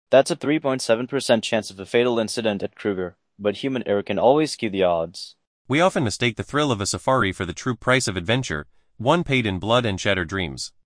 That's a 3.7% chance of a fatal incident at Kruger, but human error can always skew the odds. We often mistake the thrill of a safari for the true price of adventure, one paid in blood and shattered dreams.